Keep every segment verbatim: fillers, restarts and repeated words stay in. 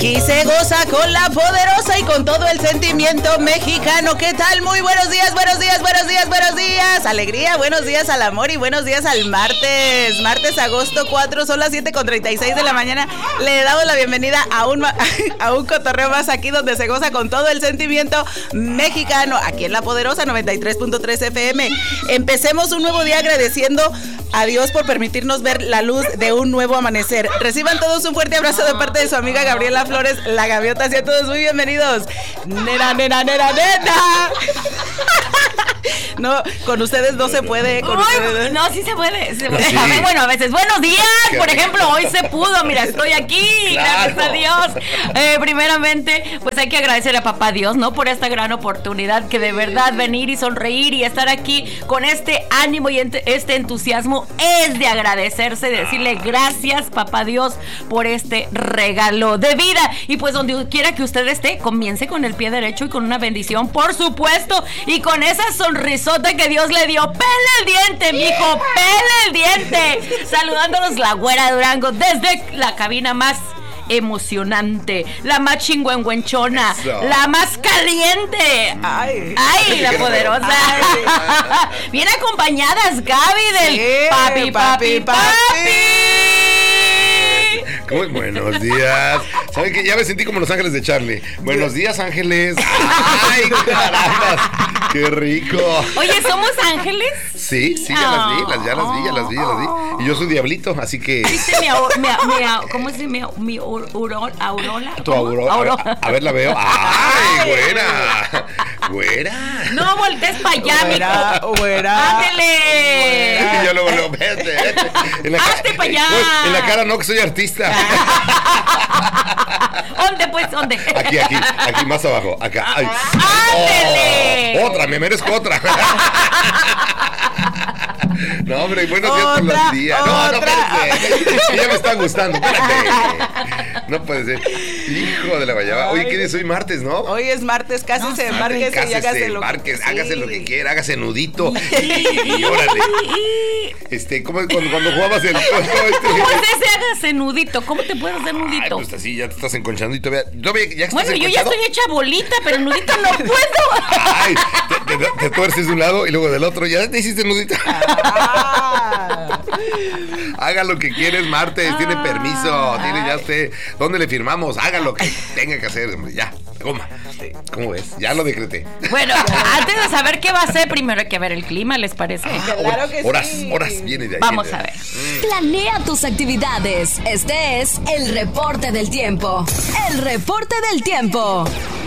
Aquí se goza con la poderosa y con todo el sentimiento mexicano. ¿Qué tal? Muy buenos días, buenos días, buenos días, buenos días. Alegría, buenos días al amor y buenos días al martes. Martes, agosto cuatro, son las siete con treinta y seis de la mañana. Le damos la bienvenida a un, a un cotorreo más aquí donde se goza con todo el sentimiento mexicano. Aquí en La Poderosa noventa y tres punto tres F M. Empecemos un nuevo día agradeciendo a Dios por permitirnos ver la luz de un nuevo amanecer. Reciban todos un fuerte abrazo de parte de su amiga Gabriela Flores, la gaviota. Sean todos muy bienvenidos. Nena, nena, nena, nena. No, con ustedes no se puede. Con Uy, ustedes... No, sí se puede. Se puede. Sí. A ver, bueno, a veces. Buenos días, Qué por rico. ejemplo, hoy se pudo. Mira, estoy aquí. Claro. Gracias a Dios. Eh, primeramente, pues hay que agradecer a papá Dios, ¿no? Por esta gran oportunidad que de verdad venir y sonreír y estar aquí con este ánimo y este entusiasmo es de agradecerse, de decirle gracias, papá Dios, por este regalo de vida. Y pues donde quiera que usted esté, comience con el pie derecho y con una bendición, por supuesto, y con esa sonrisota que Dios le dio. ¡Pele el diente, mijo! ¡Pele el diente! Saludándonos la güera Durango desde la cabina más emocionante, la más chingüengüenchona, Eso. la más caliente. Ay. ¡Ay, la poderosa! Ay. Bien acompañadas, Gaby, del Sí, papi, papi, papi, papi. Muy buenos días. ¿Saben qué? Ya me sentí como Los Ángeles de Charlie. Buenos días, ángeles. ¡Ay, carambas! ¡Qué rico! Oye, ¿somos ángeles? Sí, sí, ya las vi, las, ya las vi, ya las vi, ya las vi. Y yo soy diablito, así que... ¿Viste mi, au- mi, au- mi au- ¿cómo se mi, au- mi aur- aurora? ¿Aurora? Tu aurora. A ver, a ver, la veo. ¡Ay, güera! ¡Güera! No voltees para allá, Güera, mijo. güera. ¡Ándele! Y yo luego, luego, vete, vete. En la ca- Hazte pa' allá. No, en la cara no, que soy artista. ¿Dónde, pues? ¿Dónde? Aquí, aquí, aquí, más abajo, acá. Ay. ¡Ándele! Oh, otra, me merezco otra. No, hombre, buenos días por Otra, los días. No, no, otra. espérate. Ya me están gustando, espérate. No puede ser. Hijo de la guayaba. Oye, ¿qué es hoy? Martes, ¿no? Hoy es martes, cásese, embárquese y Cásese, hágase lo que embarques, sí. hágase lo que quiera, hágase nudito. Y, y órale. Este, ¿cómo es cuando, cuando jugabas el. ¿Cómo es ese? Hágase nudito. ¿Cómo te puedes hacer Ay, nudito? pues así, ya te estás enconchando y todavía. todavía ya estás Bueno, yo ya enconchado. estoy hecha bolita, pero nudito no puedo. Ay, te, te, te tuerces de un lado y luego del otro. Ya te hiciste nudita. Ah. Haga lo que quieres, martes, tiene permiso, tiene ya usted. ¿Dónde le firmamos? Haga lo que tenga que hacer, hombre, ya, toma. ¿Cómo ves? Ya lo decreté. Bueno, antes de saber qué va a ser, primero hay que ver el clima, ¿les parece? Claro que horas, sí. horas viene de ahí. Vamos viene a de ver. ahí. Planea tus actividades. Este es el reporte del tiempo. El reporte del tiempo.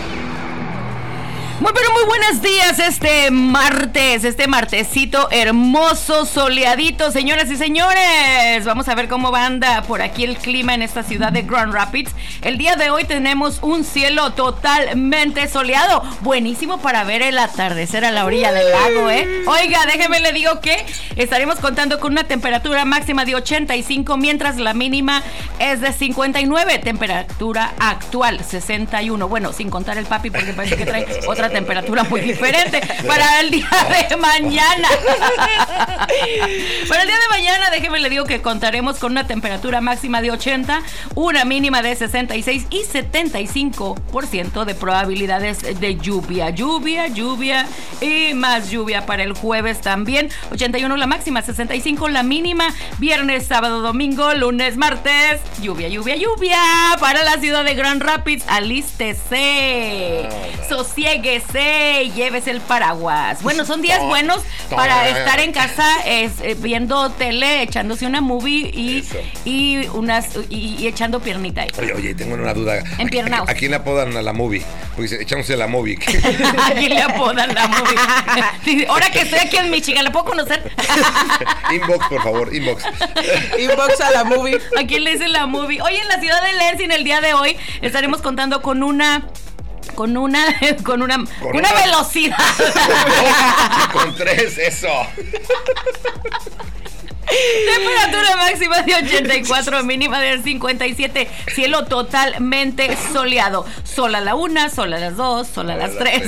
Muy pero muy buenos días este martes, este martesito hermoso, soleadito, señoras y señores. Vamos a ver cómo anda por aquí el clima en esta ciudad de Grand Rapids. El día de hoy tenemos un cielo totalmente soleado, buenísimo para ver el atardecer a la orilla del lago, ¿eh? Oiga, déjeme le digo que estaremos contando con una temperatura máxima de ochenta y cinco, mientras la mínima es de cincuenta y nueve, temperatura actual sesenta y uno. Bueno, sin contar el papi porque parece que trae otra temperatura muy diferente para el día de mañana. Para el día de mañana, déjeme le digo que contaremos con una temperatura máxima de ochenta, una mínima de sesenta y seis y setenta y cinco por ciento de probabilidades de lluvia, lluvia, lluvia y más lluvia para el jueves también. ochenta y uno la máxima, sesenta y cinco la mínima. Viernes, sábado, domingo, lunes, martes, lluvia, lluvia, lluvia para la ciudad de Grand Rapids. Alístese, sosiegue, llévese el paraguas. Bueno, son días buenos para estar en casa es, eh, viendo tele, echándose una movie y, y unas y, y echando piernita ahí. Oye, oye, tengo una duda. Empiernaos. ¿A, a quién le apodan a la movie? Porque dice, echándose la movie. Aquí le apodan la movie. Sí, ahora que estoy aquí en Michigan, ¿la puedo conocer? Inbox, por favor, inbox. Inbox a la movie. ¿A quién le dicen la movie? Hoy en la ciudad de Lansing, el día de hoy, estaremos contando con una con una con una con una, una velocidad con tres, eso. Temperatura máxima de ochenta y cuatro, mínima de cincuenta y siete. Cielo totalmente soleado. Sol a la una, sol a las dos, sol a las tres.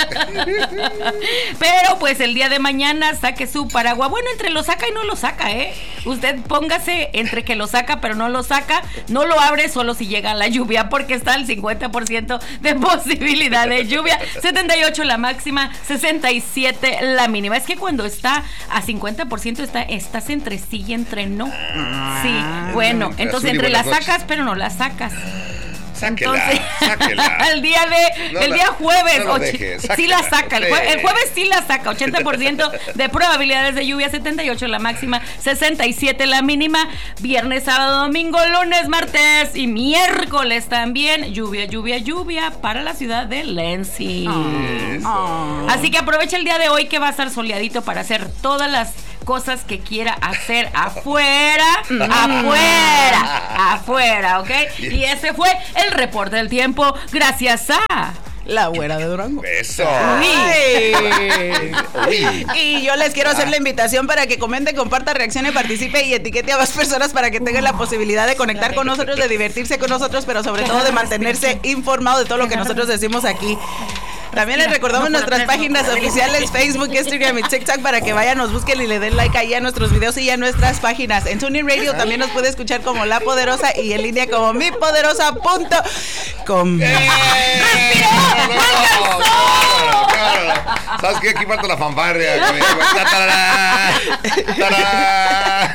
Pero pues el día de mañana saque su paraguas. Bueno, entre lo saca y no lo saca, ¿eh? Usted póngase entre que lo saca pero no lo saca. No lo abre solo si llega la lluvia, porque está al cincuenta por ciento de posibilidad de lluvia. setenta y ocho la máxima, sesenta y siete la mínima. Es que cuando está a cincuenta por ciento está, estás entre sí y entre no. Sí, bueno, entonces entre las sacas pero no las sacas. Sáquela, Entonces, sáquela. el día de No el la- día jueves, no lo och- dejes, sí la sáquela, saca, el, jue- sí. el jueves sí la saca, ochenta por ciento de probabilidades de lluvia, setenta y ocho la máxima, sesenta y siete la mínima, viernes, sábado, domingo, lunes, martes y miércoles también, lluvia, lluvia, lluvia para la ciudad de Lansing. Eso. Así que aprovecha el día de hoy que va a estar soleadito para hacer todas las cosas que quiera hacer afuera, afuera, afuera, ¿ok? Y ese fue el reporte del tiempo gracias a... La güera de Durango. Eso. Ay. Uy. Y yo les quiero hacer la invitación para que comente, comparta, reaccione, participe y etiquete a más personas para que tengan la posibilidad de conectar con nosotros, de divertirse con nosotros, pero sobre todo de mantenerse informado de todo lo que nosotros decimos aquí. También les recordamos nuestras páginas oficiales, Facebook, Instagram y TikTok, para que vayan, nos busquen y le den like ahí a nuestros videos y a nuestras páginas. En TuneIn Radio también nos puede escuchar como La Poderosa y en línea como mi poderosa punto com. ¡Eh! ¡Claro, claro, claro! ¿Sabes qué? Aquí falta la fanfarria. que me digo, ¡tarará! ¡Tarará!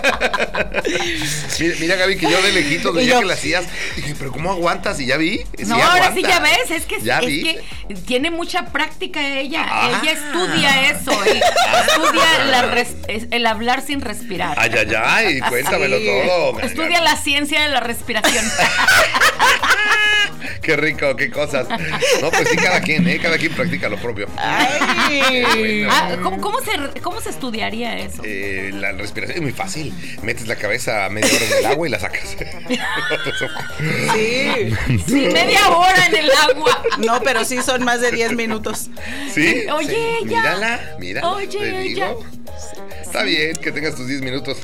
Mira, mira, Gaby, que yo de lejitos veía yo- que la hacías. Dije, ¿pero cómo aguantas? Y ya vi. Sí No, ahora sí aguanta. ya ves, es que, Ya es vi. que tiene mucha práctica ella. Ah. Ella estudia eso. eh, Estudia la res- es- el hablar sin respirar. Ay, ay, ay, cuéntamelo Sí. todo. Estudia la ciencia de la respiración. Qué rico, qué cosas. No, pues sí, cada quien, ¿eh? Cada quien practica lo propio. Ay. Bueno. Ah, ¿cómo, cómo se, ¿Cómo se estudiaría eso? Eh, la respiración es muy fácil. Metes la cabeza a media hora en el agua y la sacas. Sí. Sí, media hora en el agua. No, pero sí son más de diez minutos. ¿Sí? Oye, sí. ella. Mírala, mírala. Oye, te digo. Está bien que tengas tus diez minutos.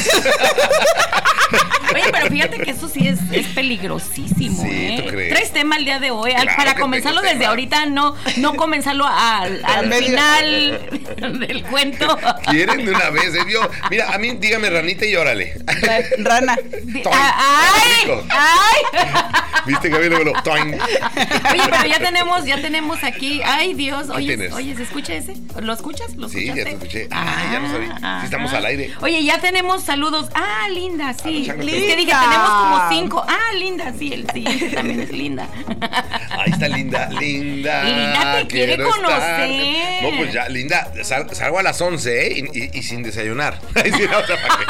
Oye, pero fíjate que eso sí es, es peligrosísimo, Sí, ¿eh? ¿tú crees? Traes tema el día de hoy. Al- Claro para que comenzarlo tengo desde tema. ahorita, no, no comenzarlo al, al medio. final del cuento. ¿Quieren de una vez? ¿eh? Yo, mira, a mí dígame ranita y órale. Ra- Rana. Di- Toing. ah, ¡Ay! Rico. ¡Ay! ¿Viste, Gaby? Luego lo toing. Oye, pero ya tenemos, ya tenemos aquí. Ay, Dios. Oye, tienes? oye, ¿se escucha ese? ¿Lo escuchas? ¿Lo Sí, ya escuchaste? te escuché. Ah, ya no sabía. Ah, Sí, estamos ajá. al aire. Oye, ya tenemos saludos. Ah, linda, A sí. los changos. Es que dije, Linda. tenemos como cinco. Ah, linda, sí, el siguiente también es linda. Ahí está Linda, Linda. Linda te quiere quiero estar. conocer. No, pues ya, Linda, sal- salgo a las once, ¿eh? Y, y- y sin desayunar. Ay, sí, no, o sea, ¿para qué?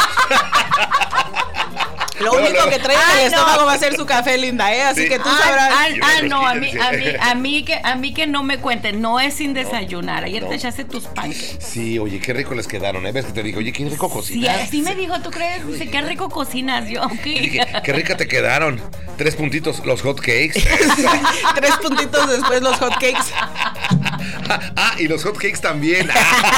Lo No, único no. que trae en Ay, el no. estómago va a ser su café, linda, ¿eh? Así Sí. que tú Ah, sabrás. ah, Yo ah, me no, a mí, imagino, a mí, dice. a mí que, a mí que no me cuenten, no es sin desayunar. Ayer no. te echaste tus pancakes. Sí, oye, qué rico les quedaron, ¿eh? ¿Ves que te dijo, oye, qué rico Sí, cocinas? así me dijo, ¿tú crees? Dice, qué rico cocinas yo. ¿qué? Dije, qué rica te quedaron. Tres puntitos, los hot cakes. Tres puntitos después los hot cakes. Ah, y los hot cakes también.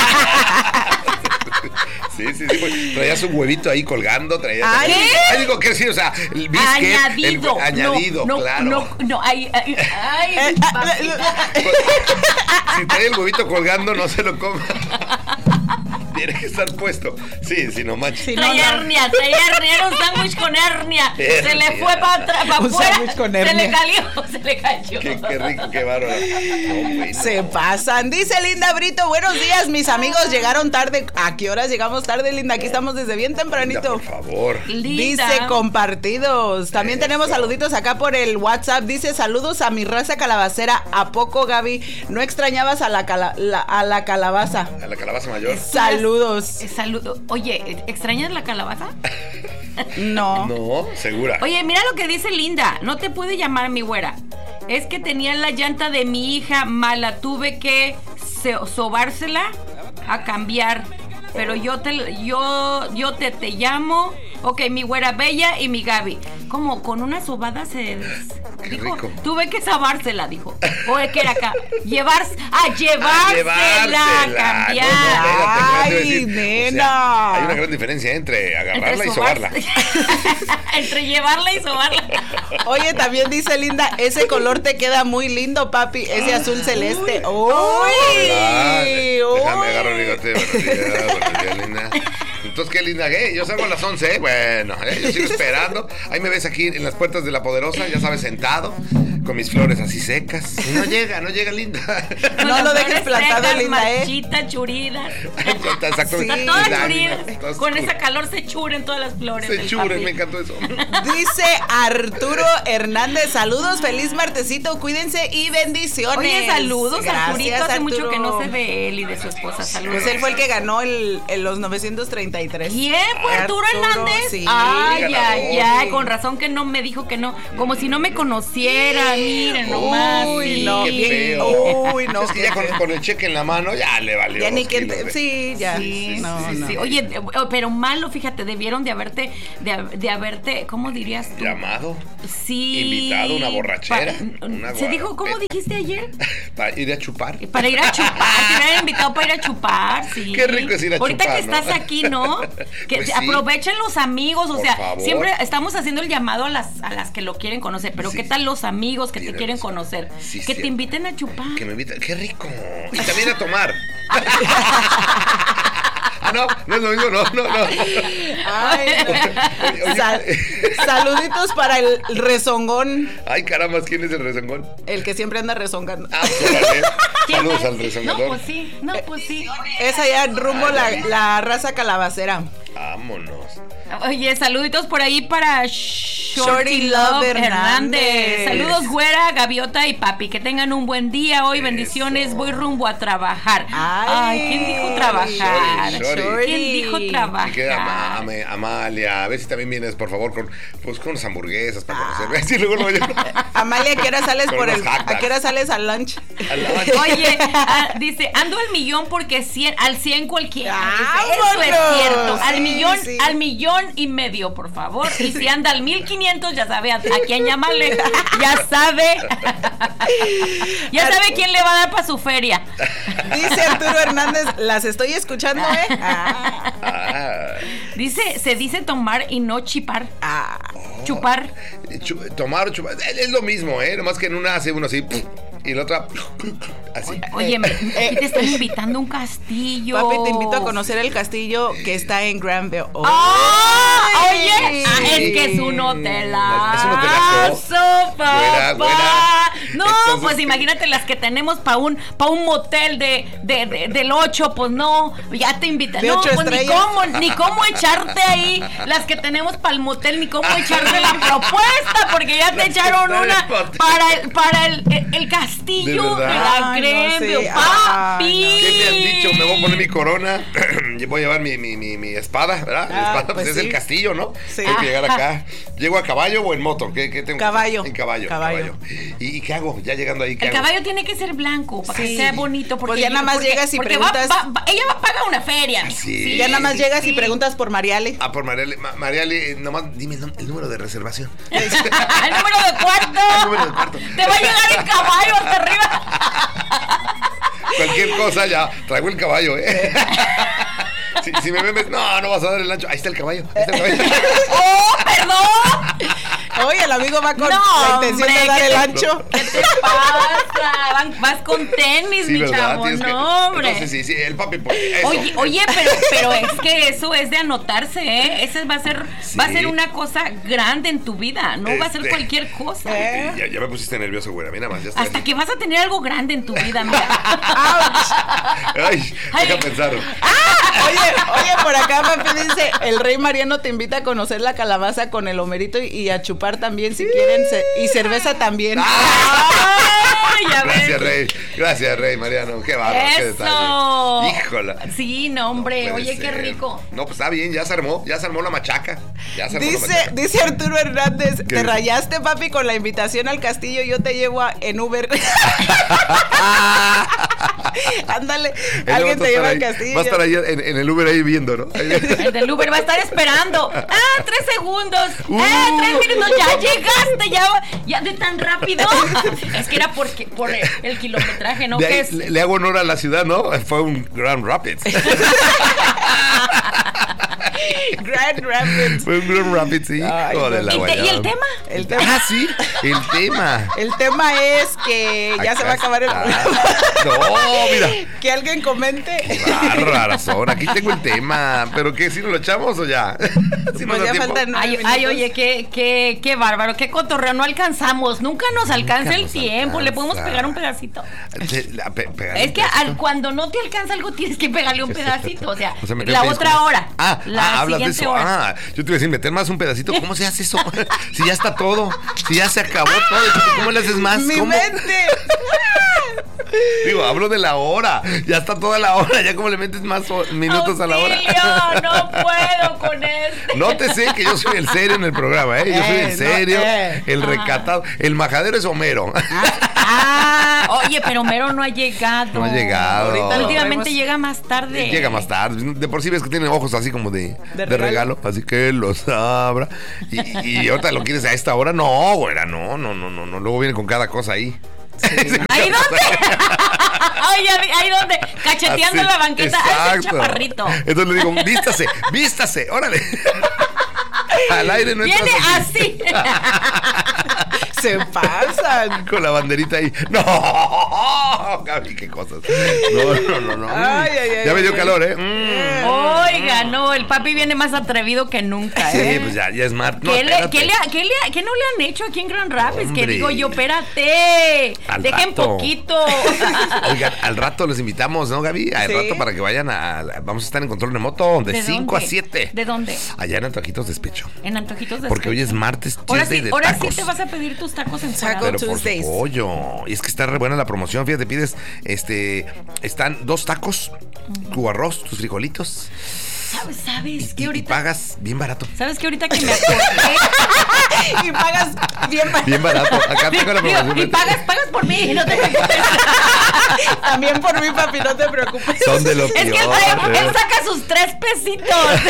Sí, sí, sí. Pues, traía su huevito ahí colgando. Traía Ay, también- ¿qué? Ay, digo que sí, o sea, el biscuit. Añadido. El, añadido, no, claro. No, no, ay, ay, ay, Eh, papita. Si trae el huevito colgando, no se lo coma. Tiene que estar puesto. Sí, sí, no manches. Sí, no, Trae no. hernia, trae hernia, era un sándwich con hernia. Se le Hernia. fue para atrás, para Un afuera. sándwich con Se le hernia. cayó, se le cayó. Qué, qué rico, qué bárbaro. No, bueno. Se pasan. Dice Linda Brito, buenos días, mis amigos llegaron tarde. ¿A qué horas llegamos tarde, Linda? Aquí estamos desde bien Linda, tempranito. por favor. Linda. Dice compartidos. También Eso. tenemos saluditos acá por el WhatsApp. Dice saludos a mi raza calabacera. ¿A poco, Gaby? ¿No extrañabas a la, cala- la- a la calabaza? A la calabaza mayor. Saludos. Eh, Saludo. Oye, ¿extrañas la calabaza? No. No, segura. Oye, mira lo que dice Linda. No te puede llamar mi güera. Es que tenía la llanta de mi hija mala. Tuve que se- sobársela a cambiar. Pero yo te, yo, yo te, te llamo. Ok, mi güera Bella y mi Gaby. como con una sobada se des- Qué dijo, rico. tuve que sabársela, dijo. O que era acá, llevarse, a llevársela, llevársela. cambiar. No, no, espérate, Ay, espérate, decir, nena. o sea, hay una gran diferencia entre agarrarla Entre y sobarla. Entre llevarla y sobarla. Oye, también dice Linda, ese color te queda muy lindo, papi, ese azul celeste. ¡Uy! Hola, déjame uy. agarrar el bigote. Buenos días, buenos días, Linda. Entonces, ¿qué, Linda? ¿Qué? Yo salgo a las once, ¿eh? Bueno, ¿eh? Yo sigo esperando. Ahí me ves aquí en las puertas de La Poderosa, ya sabes, sentado, con mis flores así secas. Y no llega, no llega, Linda. Con No las lo dejes flores plantado, secas, Linda, ¿eh? marchitas, churidas. Exactamente. Sí. Todas Lágrimas, churidas. todas Con churidas. esa calor se churen todas las flores. Se del churen, papi. me encantó eso. Dice Arturo Hernández, saludos, feliz martesito, cuídense y bendiciones. Oye, saludos, Gracias, Arturito. Hace mucho Arturo. que no se ve él y de su esposa. Saludos. Pues él fue el que ganó el, el los novecientos treinta y tres. ¿Quién fue Arturo Hernández? Sí. Ay, ganador. ay, ay, con razón que no me dijo que no, como si no me conociera, miren nomás. Uy, sí. no, Qué bien. feo. Uy, no, Es que qué ya con, feo. con el cheque en la mano ya le valió. Ya ni dos que kilos de- sí, ya. Sí, no, sí, no. sí. Oye, eh, pero malo, fíjate, debieron de haberte, de, de haberte, ¿cómo dirías tú? Llamado, Sí. invitado, una borrachera, Pa- una Se dijo, ¿cómo guarapeta. dijiste ayer? para ir a chupar. Para ir a chupar, te hubieran invitado para ir a chupar, sí. Qué rico es ir a Ahorita chupar, que ¿no? estás aquí, ¿no? Que Pues te sí. aprovechen los amigos, o Por sea, favor. siempre estamos haciendo el llamado a las a las que lo quieren conocer, pero Sí, ¿qué sí. tal los amigos que te Tienes quieren razón. conocer? Sí, que cierto. te inviten a chupar. Que me invita. Qué rico. Y también a tomar. Ah, no, no es lo mismo, no, no, no. Ay, Oye, oye, Sal- saluditos para el rezongón, Ay, caramba, ¿quién es el rezongón? el que siempre anda rezongando. Ah, pues, órale. ¿Quién Saludos más? al rezongador. No, pues sí, no, pues sí. Es allá rumbo la, la raza calabacera. Vámonos. Oye, saluditos por ahí para Shorty Shorty Love Love Hernández. Hernández. Saludos, güera, gaviota y papi. Que tengan un buen día hoy. Bendiciones. Voy rumbo a trabajar. Ay, ¿quién dijo trabajar? Shorty, Shorty. ¿Quién dijo Y trabajar? queda Ama- Ama- Amalia, a ver si también vienes, por favor, con pues con unas hamburguesas para conocer. Sí, luego lo Amalia, ¿a qué hora sales Con por unos el, hot dogs. a qué hora sales al lunch? Oye, ah, dice, ando al millón porque cien, al cien cualquiera. Dice, eso es ¡Vámonos! cierto. Al Sí, millón, sí. al millón y medio, por favor. Y si anda al mil quinientos, ya sabe a, a quién llamarle. Ya sabe. Ya sabe quién le va a dar para su feria. Dice Arturo Hernández, las estoy escuchando, ¿eh? Ah, Ah, Dice, se dice tomar y no chipar. ah. Chupar. chu- tomar, chupar, es lo mismo, ¿eh? Nomás que en una hace uno así y en la otra así. Oye, me- aquí te están invitando a un castillo. Papi, te invito a conocer el castillo que está en Granville. Oh. ¡Ah! Oye, Ay. ah, es que es un hotelazo. Es un hotelazo. papá. Güera, güera. No, Entonces, pues ¿qué? imagínate las que tenemos para un, pa un motel de, de, de- del ocho, pues no, ya te invitan. De No, ocho pues ni estrellas. cómo, ni cómo echarte ahí, las que tenemos para el motel, ni cómo echarte la propuesta, porque ya te Las echaron que están en una el motel. para el, para el, el, el castillo ¿De de, verdad? la Ay, no Gremio, sé. papi. Ay, ¿Qué me han dicho? Me voy a poner mi corona. Yo voy a llevar mi, mi, mi, mi espada, ¿verdad? Mi Ah, espada, pues pues es sí. el castillo, ¿no? Sí. Tengo que llegar acá. ¿Llego a caballo o en moto? ¿Qué, qué tengo? que Caballo. hacer? En caballo. Caballo. ¿Y, y qué hago? Ya llegando ahí, ¿qué El hago? caballo tiene que ser blanco para que Sí. sea bonito. Porque Pues ya nada más porque- llegas y porque va- preguntas- va- va- ella va a pagar una feria. Sí. Ya nada más sí, llegas sí. y preguntas por Mariale. Ah, por Mariale. Ma- Mariale, nomás dime el, nom- el número de reservación. El número de cuarto. El número de cuarto. Te va a llegar el caballo hasta arriba. Cualquier cosa ya. Traigo el caballo, ¿eh? Si, si me ves, no, no vas a dar el ancho. Ahí está el caballo. Ahí está el caballo. ¡Oh, perdón! Oye, el amigo va con No, la intención hombre, de dar ¿qué el te- ancho. ¿Qué te pasa? Van- vas con tenis, Sí, mi ¿verdad? chavo. Tienes que- No, hombre. Entonces, sí, sí, el papi. pues, eso. Oye, oye, pero, pero es que eso es de anotarse, ¿eh? Ese va a ser, va a Sí. ser una cosa grande en tu vida, no va a ser Este, cualquier cosa. ¿Eh? Ya, ya me pusiste nervioso, güera. Mira más, ya está. Hasta que vas a tener algo grande en tu vida, mira. Ay, Ay. deja pensar. Oye, oye, por acá papi dice, el rey Mariano te invita a conocer la calabaza con el homerito y, y a chupar también si quieren, ce- y cerveza también. Ay, ya ves. Gracias, Rey. Gracias, Rey Mariano. Qué bárbaro, qué Eso. detalle. Híjola. Sí, no, hombre. No puede Oye, qué ser. rico. No, pues está bien, ya se armó, ya se armó la machaca. Ya se armó la Dice, machaca. dice Arturo Hernández, te dice? rayaste papi con la invitación al castillo, yo te llevo a- en Uber. Ándale, Él alguien va a te lleva estar al ahí, castillo. Va a estar ahí en, en el Uber ahí viendo, ¿no? El del Uber va a estar esperando. Ah, tres segundos. Uh. Eh, tres minutos. Ya llegaste. Ya, ya de tan rápido. Es que era porque, por el, el kilometraje, ¿no? De Que ahí es, le, le hago honor a la ciudad, ¿no? Fue un Grand Rapids. Grand Rapids. Fue un Grand Rapids, sí. Ay, Hijo de no. la ¿Y, te- y guayaba. el tema? El tema, Ah, sí, el tema. el tema es que ya se va a acabar el Acá programa. está. No, mira. Que alguien comente. Barra razón, aquí tengo el tema. ¿Pero qué? ¿Si nos lo echamos o ya? ¿Sí nos Pues da ya tiempo? faltan nueve Ay, minutos. ay, oye, qué, qué, qué bárbaro, qué cotorreo, no alcanzamos, nunca nos alcanza el nos tiempo, le podemos alcanza. pegar un pedacito. Te- la- pe- pegarle Es un que pedacito. al, cuando no te alcanza algo tienes que pegarle un pedacito, o sea, O sea, meter la pellizco. otra hora, Ah, la ah, hablas de siguiente eso. hora. Ah, yo te iba a decir, meter más un pedacito. ¿Cómo se hace eso? Si ya está todo. Si ya se acabó todo. ¿Cómo le haces más? Mi ¿Cómo? mente. Digo, hablo de la hora. Ya está toda la hora. Ya como le metes más ho- minutos a la hora. Auxilio, no puedo con esto. Nótese que yo soy el serio en el programa, ¿eh? Yo soy Eh, el no, serio, eh. el recatado. El majadero es Homero. Ah, oye, pero Mero no ha llegado. No ha llegado. Ahorita lo Últimamente vemos. llega más tarde. Llega más tarde. De por sí ves que tiene ojos así como de, de, De regalo. regalo. Así que los abra. Y, y ahorita lo quieres a esta hora. No, güera, no, no, no, no, no. Luego viene con cada cosa ahí. ¿Ahí dónde? Ay, ahí, ahí donde, cacheteando Así, la banqueta a ese exacto. chaparrito. Entonces le digo, vístase, vístase, órale. Al aire no entras Viene así. Se pasan. Con la banderita ahí. No, Gaby, qué cosas. No, no, no, no. Ay, ay, ay, ya me dio ay. calor, ¿eh? Mm. Oiga, no, el papi viene más atrevido que nunca, Sí, ¿eh? pues ya, ya es smart. No, ¿Qué, le, espérate. ¿qué, le, qué, le, ¿Qué no le han hecho aquí en Grand Rapids? Que Hombre. digo yo, espérate, Al dejen rato. poquito. Oigan, al rato los invitamos, ¿no, Gaby? Al Sí. rato para que vayan a. Vamos a estar en control remoto de ¿De cinco dónde? a siete. ¿De dónde? Allá en Antojitos Despecho. En Antojitos de Porque hoy Despecho. es martes, Ahora Tuesday sí, de ahora tacos. sí te vas a pedir tus tacos en Taco Pero por Tuesdays. su pollo. Y es que está re buena la promoción. Fíjate, pides, este, están dos tacos, tu arroz, tus frijolitos. ¿Sabes, sabes Y, que y ahorita? pagas bien barato. ¿Sabes que ahorita que me acordé? Y pagas bien barato. Bien barato. Acá tengo la Digo, promoción. y pagas, pagas por mí, no te preocupes. También por mí, papi, no te preocupes. Son de lo Es que él, peor, trae- ¿eh? él saca sus tres pesitos.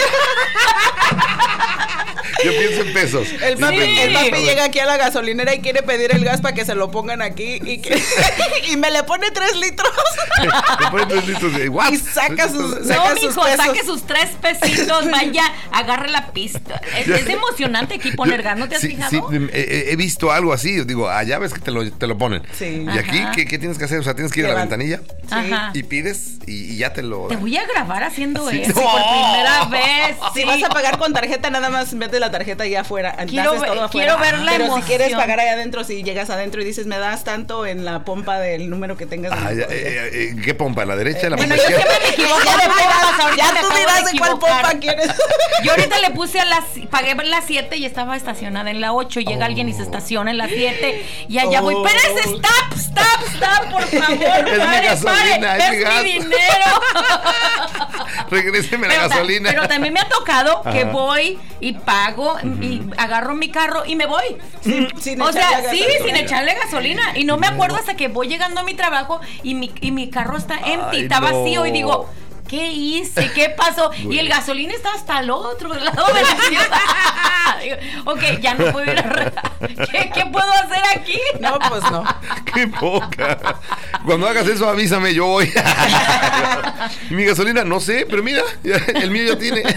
Yo pienso en pesos. El papi, Sí. el papi llega aquí a la gasolinera y quiere pedir el gas para que se lo pongan aquí y, que- y me le pone tres litros. Me ponen tres litros de what? Y saca sus- Tres litros. saca No, sus mijo, pesos. saque sus tres pesitos, vaya, agarre la pista. Es, es emocionante aquí poner gas, ¿no te has Sí, fijado? sí, he, he visto algo así. Digo, allá ves que te lo, te lo ponen. Sí. Y aquí, Ajá. ¿qué, qué tienes que hacer? O sea, tienes que ir a la Levan- ventanilla Ajá. y pides y, y ya te lo. Te voy a grabar haciendo Sí. eso No. por primera vez. Si sí. vas a pagar con tarjeta, nada más mete la tarjeta allá afuera. Quiero haces ver- todo afuera. quiero ver la Pero emoción. si quieres pagar allá adentro, si llegas adentro y dices, me das tanto en la pompa del número que tengas. Ah, ya, eh, eh, ¿qué pompa? ¿La derecha? ¿La Bueno, pompa yo izquierda? siempre me equivoco Ya, de tú pompas, dirás, ahorita ya me tú acabo dirás de de cuál equivocar. pompa quieres. Yo ahorita le puse a las, pagué las siete y estaba estacionada en la ocho. Llega alguien y se estaciona en la siete y allá voy. Oh. Espérese, stop, stop, stop, por favor. Es mi pare, gasolina, pare, es mi es gas. mi dinero. Regréseme la Pero, ta- gasolina. pero también me ha tocado que Ajá. voy y pago y agarro mi carro y me voy. Sin- sin o sea, echarle sí, gasolina. sin echarle gasolina. Y no me acuerdo hasta que voy llegando a mi trabajo y mi, y mi carro está empty, Ay, está no. vacío y digo, ¿qué hice? ¿Qué pasó? Y el gasolina está hasta el otro lado de la ciudad. Digo, ok, ya no puedo ir a re- ¿Qué, ¿Qué puedo hacer aquí? No, pues no. Qué poca. Cuando hagas eso, avísame, yo voy. Mi gasolina, no sé, pero mira, ya- el mío ya tiene.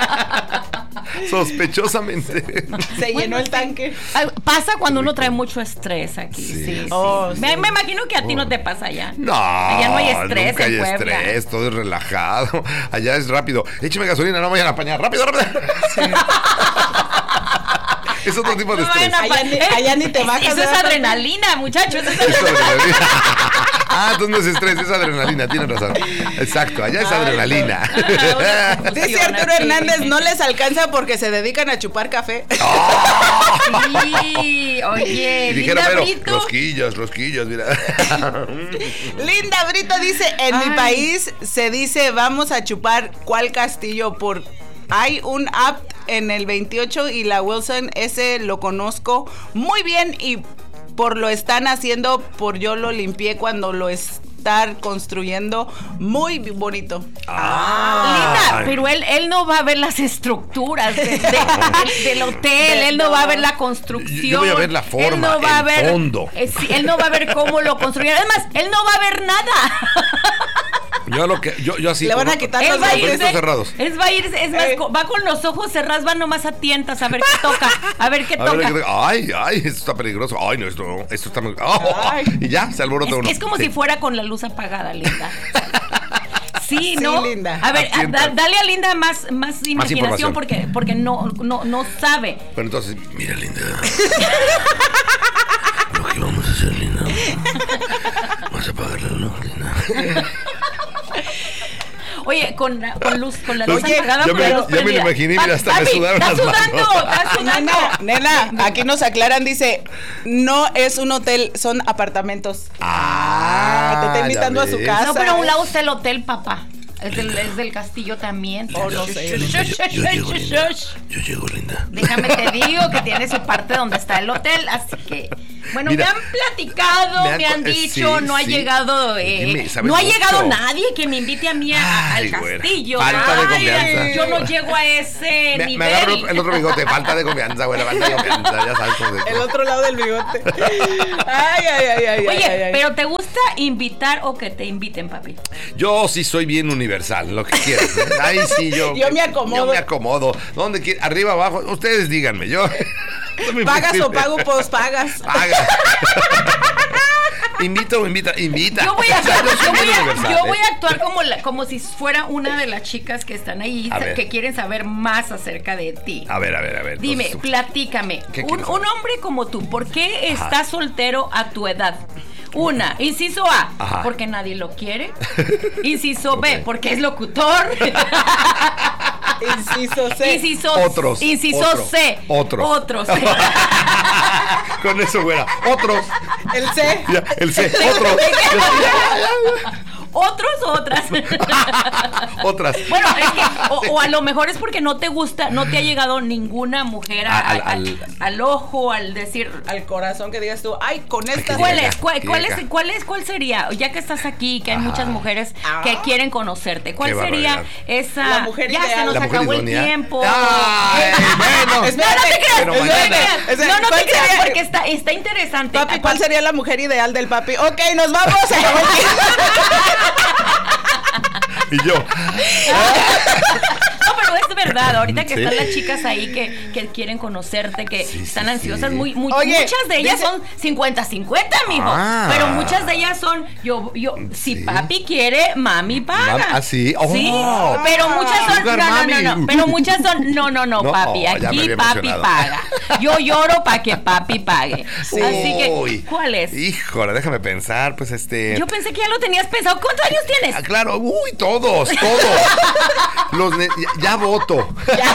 Sospechosamente. Se llenó el tanque. Ay, pasa cuando uno trae mucho estrés aquí. Sí, sí. Oh, Me, sí. me imagino que a ti no te pasa allá. No, Allá no hay estrés nunca en hay Puebla. estrés, todo es relajado. Allá es rápido. Écheme gasolina, no me vayan a apañar. Rápido, rápido. Es otro tipo de No estrés. vayan a- Allá ni- allá ni te bajas, Eso es ¿verdad? adrenalina, muchachos. Eso es Es adrenalina. adrenalina. Ah, entonces no es estrés, es adrenalina, tienes razón. Exacto, allá es adrenalina. no. Dice Arturo Hernández, no les alcanza porque se dedican a chupar café. Sí, oye, Dijera, Linda pero Brito. rosquillas, rosquillas, mira. Linda Brito dice, en Ay. mi país se dice vamos a chupar cuál castillo por... Hay un app en el veintiocho y la Wilson, ese lo conozco muy bien y por lo están haciendo, por yo lo limpié cuando lo está estar construyendo muy bonito. Ah. Linda, pero él, él no va a ver las estructuras de, de, de, del hotel, él no va a ver la construcción. Yo voy a ver la forma, él no va el a ver, fondo. Eh, sí, él no va a ver cómo lo construyeron. Además, él no va a ver nada. Yo lo que yo, yo así le van a quitar él los va a ojos irse, cerrados. Es va a irse, es más, Eh. va con los ojos cerrados, va nomás a tientas a ver qué toca, a ver qué A toca. ver, ay, ay, esto está peligroso. Ay, no, esto no, esto está muy. Oh, Ay. y ya, se alborota Es, uno. es como Sí. si fuera con la luz apagada, Linda. Sí, Sí, ¿no? Linda. A ver, a- Atienta. da- dale a Linda más, más imaginación información. porque, porque no, no, no sabe. Pero entonces, mira, Linda. Lo que vamos a hacer, Linda. Vamos a apagar la luz, Linda. Oye, con, con luz, con la luz Oye, apagada, ya con me- la luz ya me lo prendida. imaginé y Pa- hasta me papi, sudaron está las sudando, manos. está sudando. Nena, nena, aquí nos aclaran, dice, no es un hotel, son apartamentos. Ah, te está invitando ya a su ves. casa. No, pero a un lado está el hotel, papá. Es del, es del castillo también. Oh, no sé. Yo, yo llego, Linda. Yo llego, Linda. Déjame te digo que tiene su parte donde está el hotel, así que bueno, Mira, me han platicado, me me, han han co- eh, dicho, sí, no ha sí. llegado, eh, Dime, ¿sabes no ha mucho? llegado nadie que me invite a mí a- Ay, al güera, castillo. falta de Ay, confianza. yo no llego a ese Me, nivel. me agarro el otro bigote, falta de confianza, güey, falta de confianza, ya sabes cómo se- El otro lado del bigote. Ay, ay, ay, ay. Oye, ay, ay. pero ¿te gusta invitar o que te inviten, papi? Yo sí soy bien universal, lo que quieras. ¿eh? Ahí sí yo. Yo me acomodo. Yo me acomodo. ¿Dónde quiere? Arriba, abajo. Ustedes díganme. Yo. no me ¿Pagas o flexible. pago? Pues pagas. Paga. Invita o invita, invita. Yo voy a, O sea, yo soy voy bien a- universal, yo ¿eh? voy a actuar como, la- como si fuera una de las chicas que están ahí, A ver. que quieren saber más acerca de ti. A ver, a ver, a ver. Dime, entonces, tú- platícame. ¿Qué Un, quieres un saber? hombre como tú, ¿por qué Ajá. estás soltero a tu edad? Una, inciso A, Ajá. porque nadie lo quiere. Inciso B, Ok. porque es locutor. Inciso C. Inciso, Otros, inciso otro, C. otros. Otros. Con eso, güera. Otros. El C. Ya, el C. Otros. Otros o otras. Otras. Bueno, es que, o, o a lo mejor es porque no te gusta, no te ha llegado ninguna mujer a- Al- al, al- al- al ojo, al decir. Al corazón que digas tú, ay, con esta. que ¿Cuál llega, es? ¿Cuál, que cuál llega. es? ¿Cuál es? ¿Cuál sería? Ya que estás aquí, que hay Ajá. muchas mujeres Ah. que quieren conocerte. ¿Cuál Qué sería barbaridad. esa? La mujer ya se ideal. nos La mujer acabó el idónea. tiempo. Ay, bueno. No, no te creas, Pero no te mañana. creas. O sea, No, no ¿cuál te creas, sería? porque está, está interesante. Papi, ¿cuál sería la mujer ideal del papi? Ok, nos vamos. Se acabó el tiempo. Y yo. No, pero es verdad, ahorita que Sí. están las chicas ahí que, que quieren conocerte, que Sí, sí, están sí. ansiosas, muy, muy- Oye, muchas de ellas dice- son cincuenta cincuenta, mijo. Ah. Pero muchas de ellas son, yo, yo, si Sí. papi quiere, mami paga. Mam- ¿ah, sí? Oh. Sí, pero muchas son, Sugar no, no, mami. no, no, pero muchas son, no, no, no, No, papi, ya me aquí había papi emocionado. paga. Yo lloro para que papi pague. Así que, Uy. ¿cuál es? Híjole, déjame pensar, pues este. Yo pensé que ya lo tenías pensado. ¿Cuántos años tienes? Ah, claro, uy, todos, todos. Los ne- ya, ya voto. ya,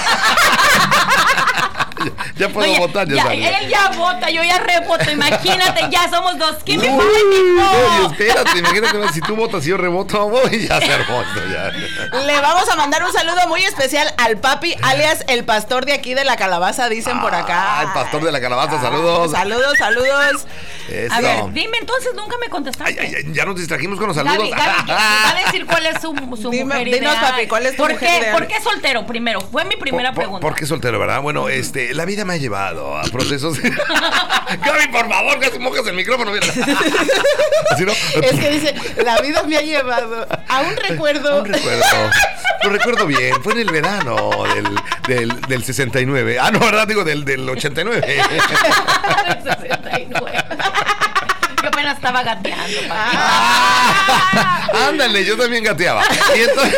ya puedo Oye, votar, ya, ya, sabes. él ya vota, yo ya revoto. Imagínate, ya somos dos. ¿Quién me Uy, paga, no, y mijo? espérate, imagínate, si tú votas y yo revoto, voy a hacer voto ya. Le vamos a mandar un saludo muy especial al papi, alias el pastor de aquí de la calabaza, dicen por acá. Ah, el pastor de la calabaza, saludos. Saludos, saludos. Eso. A ver, dime entonces, nunca me contestaste. Ay, ay, ay, ya nos distrajimos con los saludos. Gaby, Gaby, va a decir cuál es su, su Dime, mujer dinos, ideal. papi, ¿cuál es tu ¿Por mujer qué, ideal? ¿Por qué soltero primero? Fue mi primera Por- por- pregunta. ¿Por qué soltero, verdad? Bueno, este, la vida me ha llevado a procesos. Gaby, por favor, casi mojas el micrófono. Mira. Así, ¿no? Es que dice, la vida me ha llevado a un recuerdo. Un recuerdo. Lo recuerdo bien. Fue en el verano del, del, del sesenta y nueve. Ah, no, ¿verdad? Digo, del, del ochenta y nueve. sesenta y nueve. Yo apenas estaba gateando, papi. Ah, ándale, yo también gateaba. Y entonces,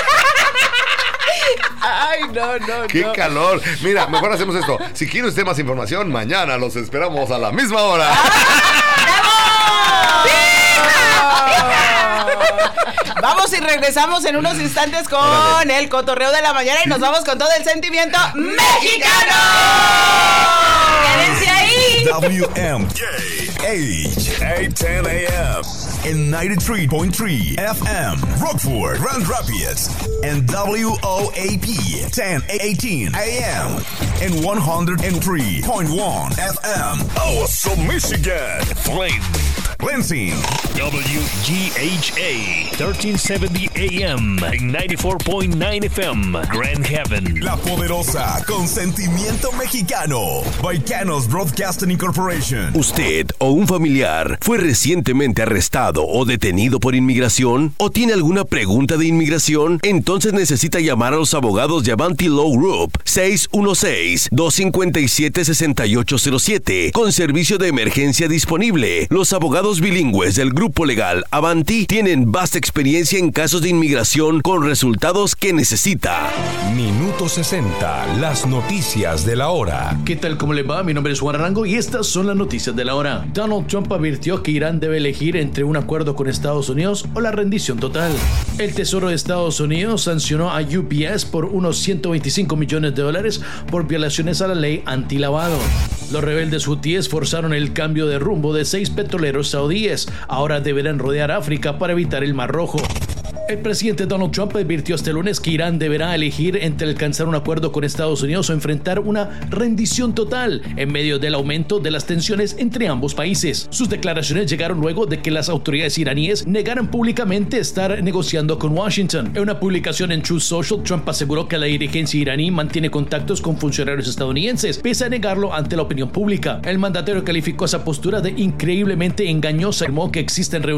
Ay, no, no, ¡qué no. calor! Mira, mejor hacemos esto. Si quiere usted más información, mañana los esperamos a la misma hora. Vamos y regresamos en unos instantes con Órale. el cotorreo de la mañana y nos vamos con todo el sentimiento mexicano. Quédense ahí. W M K H eight ten A M and ninety-three point three F M Rockford, Grand Rapids, and W O A P ten eighteen A M and one oh three point one F M Awesome Michigan. Flame Lansing. W G H A thirteen seventy A M and ninety-four point nine F M, Grand Haven. La Poderosa, con sentimiento mexicano. Baicanos Broadcasting Incorporation. ¿Usted o un familiar fue recientemente arrestado o detenido por inmigración? ¿O tiene alguna pregunta de inmigración? Entonces necesita llamar a los abogados de Avanti Law Group seis uno seis, dos cinco siete, seis ocho cero siete con servicio de emergencia disponible. Los abogados bilingües del grupo legal Avanti tienen vasta experiencia en casos de inmigración con resultados que necesita. Minuto sesenta, las noticias de la hora. ¿Qué tal? ¿Cómo le va? Mi nombre es Juan Arango y estas son las noticias de la hora. Donald Trump advirtió que Irán debe elegir entre un acuerdo con Estados Unidos o la rendición total. El Tesoro de Estados Unidos sancionó a U P S por unos ciento veinticinco millones de dólares por violaciones a la ley antilavado. Los rebeldes hutíes forzaron el cambio de rumbo de seis petroleros saudíes. Ahora deberán rodear África para evitar el Mar Rojo. El presidente Donald Trump advirtió este lunes que Irán deberá elegir entre alcanzar un acuerdo con Estados Unidos o enfrentar una rendición total en medio del aumento de las tensiones entre ambos países. Sus declaraciones llegaron luego de que las autoridades iraníes negaran públicamente estar negociando con Washington. En una publicación en Truth Social, Trump aseguró que la dirigencia iraní mantiene contactos con funcionarios estadounidenses, pese a negarlo ante la opinión pública. El mandatario calificó esa postura de increíblemente engañosa y afirmó que existen reuniones